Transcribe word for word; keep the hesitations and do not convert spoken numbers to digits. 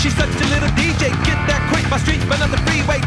She's such a little D J, get that quick, my street, but not the freeway.